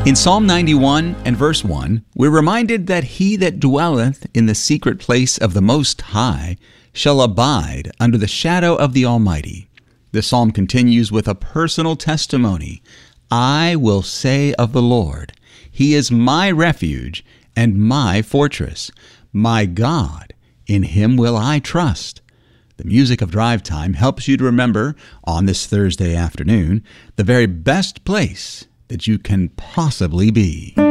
In Psalm 91 and verse 1, we're reminded that he that dwelleth in the secret place of the Most High shall abide under the shadow of the Almighty. The psalm continues with a personal testimony. I will say of the Lord, He is my refuge and my fortress. My God, in Him will I trust. The music of Drive Time helps you to remember, on this Thursday afternoon, the very best place that you can possibly be.